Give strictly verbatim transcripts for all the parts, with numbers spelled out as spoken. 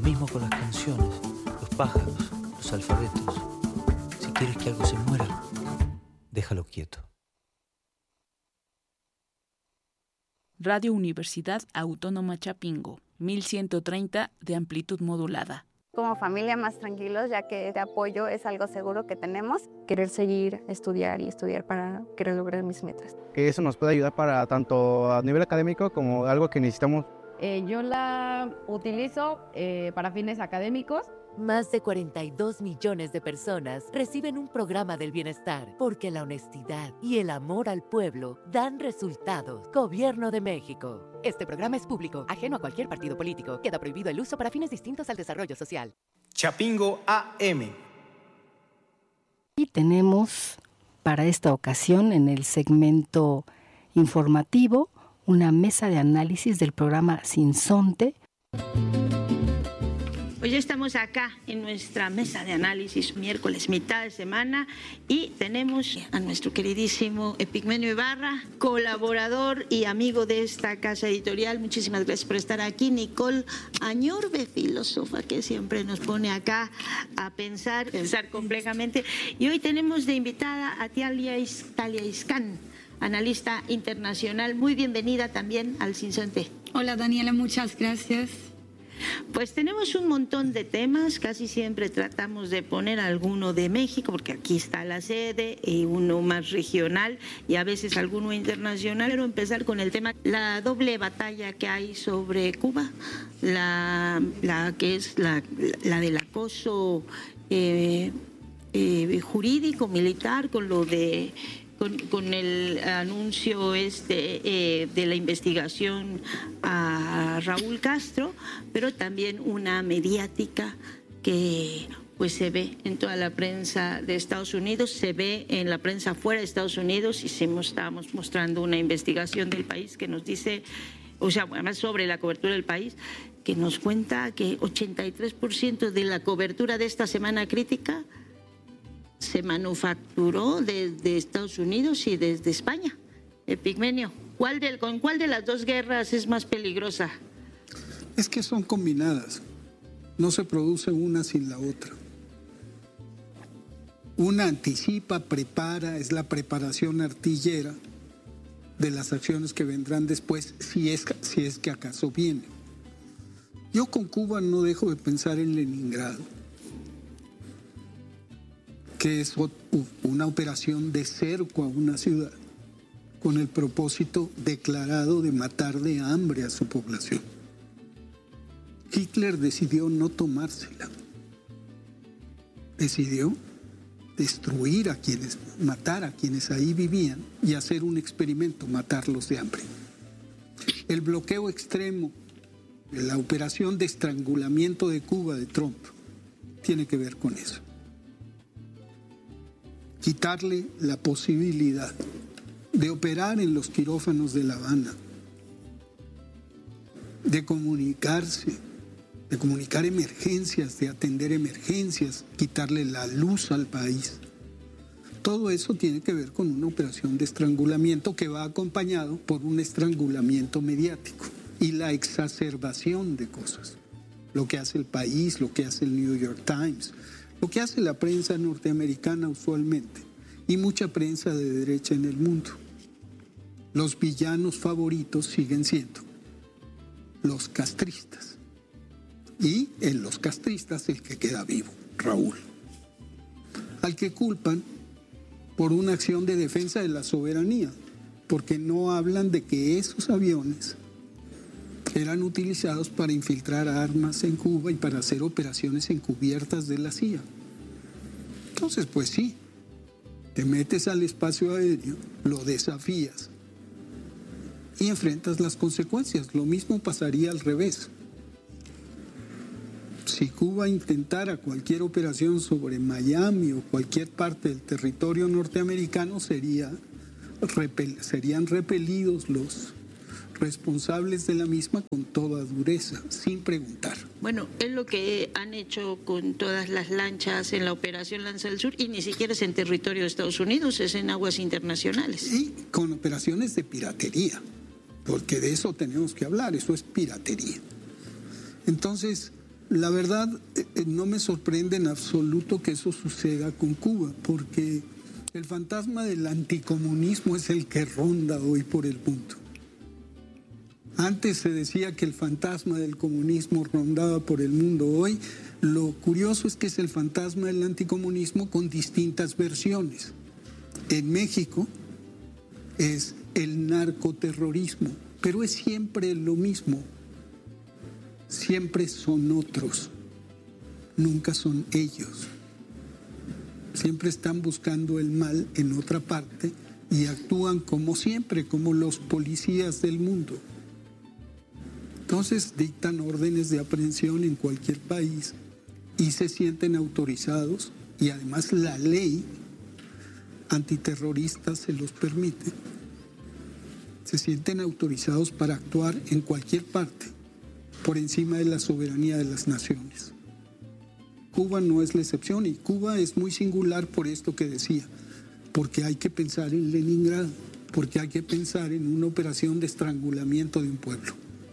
mismo con las canciones, los pájaros, los alfabetos. Si quieres que algo se muera, déjalo quieto. Radio Universidad Autónoma Chapingo, mil ciento treinta de amplitud modulada. Como familia más tranquilos, ya que este apoyo es algo seguro que tenemos. Querer seguir, estudiar y estudiar para querer lograr mis metas. Que eso nos puede ayudar para tanto a nivel académico como algo que necesitamos. Eh, yo la utilizo eh, para fines académicos. Más de cuarenta y dos millones de personas reciben un programa del bienestar porque la honestidad y el amor al pueblo dan resultados. Gobierno de México. Este programa es público, ajeno a cualquier partido político. Queda prohibido el uso para fines distintos al desarrollo social. Chapingo A M. Y tenemos para esta ocasión en el segmento informativo una mesa de análisis del programa Sinsonte. Hoy ya estamos acá en nuestra mesa de análisis, miércoles, mitad de semana, y tenemos a nuestro queridísimo Epigmenio Ibarra, colaborador y amigo de esta casa editorial. Muchísimas gracias por estar aquí. Nicole Añorbe, filósofa, que siempre nos pone acá a pensar, pensar complejamente. Y hoy tenemos de invitada a Talia Iscán, analista internacional. Muy bienvenida también al Sinsonte. Hola Daniela, muchas gracias. Pues tenemos un montón de temas, casi siempre tratamos de poner alguno de México, porque aquí está la sede, y uno más regional y a veces alguno internacional. Quiero empezar con el tema, la doble batalla que hay sobre Cuba, la, la que es la, la del acoso eh, eh, jurídico, militar, con lo de... Con, con el anuncio este eh, de la investigación a Raúl Castro, pero también una mediática que pues se ve en toda la prensa de Estados Unidos, se ve en la prensa fuera de Estados Unidos, y se estamos mostrando una investigación del país que nos dice, o sea, además sobre la cobertura del país, que nos cuenta que ochenta y tres por ciento de la cobertura de esta semana crítica se manufacturó desde Estados Unidos y desde España. Epigmenio, ¿cuál de, ¿con cuál de las dos guerras es más peligrosa? Es que son combinadas, no se produce una sin la otra. Una anticipa, prepara, es la preparación artillera de las acciones que vendrán después, si es, si es que acaso viene. Yo con Cuba no dejo de pensar en Leningrado, que es una operación de cerco a una ciudad con el propósito declarado de matar de hambre a su población. Hitler decidió no tomársela. Decidió destruir a quienes, matar a quienes ahí vivían y hacer un experimento, matarlos de hambre. El bloqueo extremo, la operación de estrangulamiento de Cuba de Trump, tiene que ver con eso. Quitarle la posibilidad de operar en los quirófanos de La Habana, de comunicarse, de comunicar emergencias, de atender emergencias, quitarle la luz al país. Todo eso tiene que ver con una operación de estrangulamiento que va acompañado por un estrangulamiento mediático y la exacerbación de cosas. Lo que hace el país, lo que hace el New York Times, lo que hace la prensa norteamericana usualmente, y mucha prensa de derecha en el mundo. Los villanos favoritos siguen siendo los castristas. Y en los castristas el que queda vivo, Raúl. Al que culpan por una acción de defensa de la soberanía, porque no hablan de que esos aviones eran utilizados para infiltrar armas en Cuba y para hacer operaciones encubiertas de la C I A. Entonces, pues sí, te metes al espacio aéreo, lo desafías y enfrentas las consecuencias. Lo mismo pasaría al revés. Si Cuba intentara cualquier operación sobre Miami o cualquier parte del territorio norteamericano, sería, repel, serían repelidos los responsables de la misma con toda dureza, sin preguntar. Bueno, es lo que han hecho con todas las lanchas en la operación Lanza del Sur, y ni siquiera es en territorio de Estados Unidos, es en aguas internacionales. Y con operaciones de piratería, porque de eso tenemos que hablar, eso es piratería. Entonces, La verdad, eh, no me sorprende en absoluto que eso suceda con Cuba, porque el fantasma del anticomunismo es el que ronda hoy por el mundo. Antes se decía que el fantasma del comunismo rondaba por el mundo. Hoy lo curioso es que es el fantasma del anticomunismo con distintas versiones. En México es el narcoterrorismo, pero es siempre lo mismo. Siempre son otros, nunca son ellos. Siempre están buscando el mal en otra parte y actúan como siempre, como los policías del mundo. Entonces dictan órdenes de aprehensión en cualquier país y se sienten autorizados, y además la ley antiterrorista se los permite. Se sienten autorizados para actuar en cualquier parte, por encima de la soberanía de las naciones. Cuba no es la excepción, y Cuba es muy singular por esto que decía, porque hay que pensar en Leningrado, porque hay que pensar en una operación de estrangulamiento de un pueblo.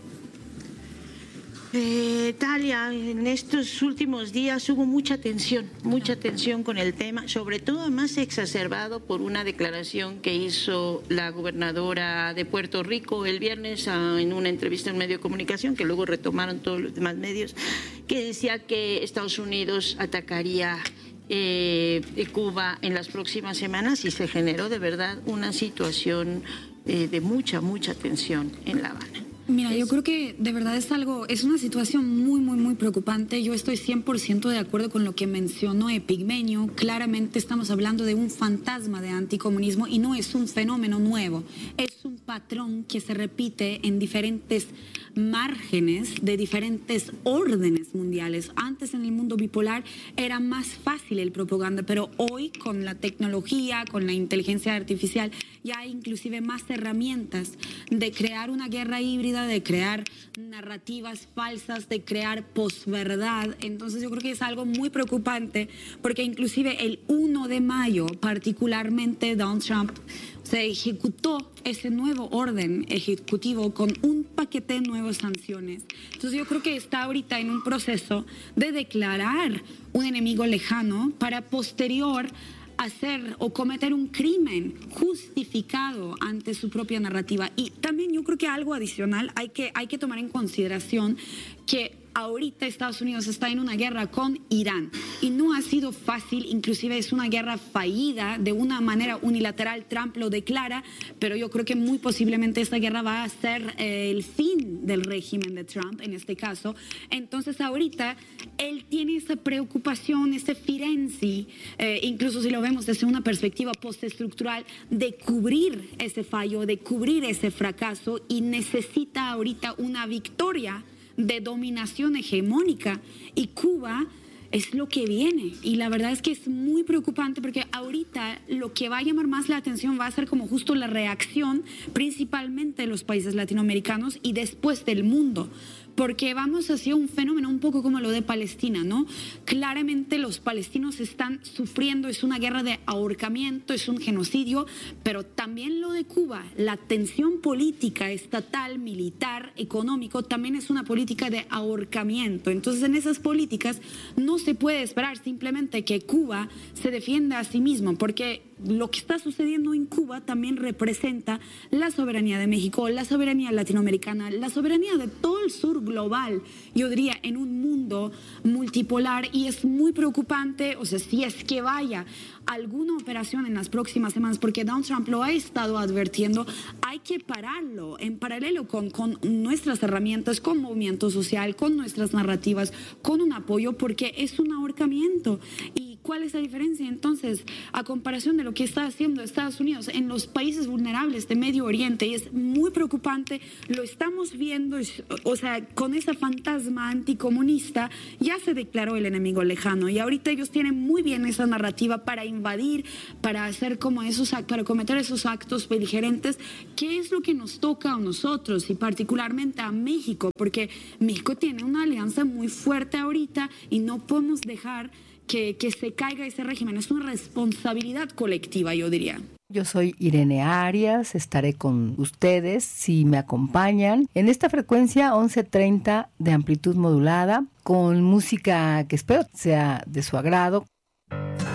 Eh, Talia, en estos últimos días hubo mucha tensión, mucha tensión con el tema, sobre todo más exacerbado por una declaración que hizo la gobernadora de Puerto Rico el viernes a, en una entrevista en un medio de comunicación, que luego retomaron todos los demás medios, que decía que Estados Unidos atacaría eh, Cuba en las próximas semanas, y se generó de verdad una situación eh, de mucha, mucha tensión en La Habana. Mira, yo creo que de verdad es algo, es una situación muy, muy, muy preocupante. Yo estoy cien por ciento de acuerdo con lo que mencionó Epigmenio. Claramente estamos hablando de un fantasma de anticomunismo y no es un fenómeno nuevo. Es un patrón que se repite en diferentes márgenes de diferentes órdenes mundiales. Antes, en el mundo bipolar, era más fácil el propaganda, pero hoy con la tecnología, con la inteligencia artificial, ya hay inclusive más herramientas de crear una guerra híbrida, de crear narrativas falsas, de crear posverdad. Entonces yo creo que es algo muy preocupante, porque inclusive el uno de mayo particularmente Donald Trump se ejecutó ese nuevo orden ejecutivo con un paquete de nuevas sanciones. Entonces yo creo que está ahorita en un proceso de declarar un enemigo lejano para posterior hacer o cometer un crimen justificado ante su propia narrativa. Y también yo creo que algo adicional hay que, hay que tomar en consideración que ahorita Estados Unidos está en una guerra con Irán y no ha sido fácil, inclusive es una guerra fallida, de una manera unilateral Trump lo declara, pero yo creo que muy posiblemente esta guerra va a ser eh, el fin del régimen de Trump en este caso. Entonces ahorita él tiene esa preocupación, ese firenzi, eh, incluso si lo vemos desde una perspectiva postestructural, de cubrir ese fallo, de cubrir ese fracaso, y necesita ahorita una victoria de dominación hegemónica, y Cuba es lo que viene, y la verdad es que es muy preocupante, porque ahorita lo que va a llamar más la atención va a ser como justo la reacción principalmente de los países latinoamericanos y después del mundo, porque vamos hacia un fenómeno un poco como lo de Palestina, ¿no? Claramente los palestinos están sufriendo, es una guerra de ahorcamiento, es un genocidio, pero también lo de Cuba, la tensión política, estatal, militar, económico, también es una política de ahorcamiento. Entonces en esas políticas no se puede esperar simplemente que Cuba se defienda a sí mismo, porque lo que está sucediendo en Cuba también representa la soberanía de México, la soberanía latinoamericana, la soberanía de todo el sur global, yo diría, en un mundo multipolar, y es muy preocupante, o sea, si es que vaya alguna operación en las próximas semanas, porque Donald Trump lo ha estado advirtiendo, hay que pararlo en paralelo con, con nuestras herramientas, con movimiento social, con nuestras narrativas, con un apoyo, porque es un ahorcamiento. ¿Y cuál es la diferencia entonces a comparación de lo que está haciendo Estados Unidos en los países vulnerables de Medio Oriente? Y es muy preocupante, lo estamos viendo, o sea, con ese fantasma anticomunista ya se declaró el enemigo lejano, y ahorita ellos tienen muy bien esa narrativa para invadir, para hacer como esos, para cometer esos actos beligerantes. ¿Qué es lo que nos toca a nosotros y particularmente a México? Porque México tiene una alianza muy fuerte ahorita y no podemos dejar que, que se caiga ese régimen. Es una responsabilidad colectiva, yo diría. Yo soy Irene Arias, estaré con ustedes si me acompañan en esta frecuencia once treinta de amplitud modulada, con música que espero sea de su agrado.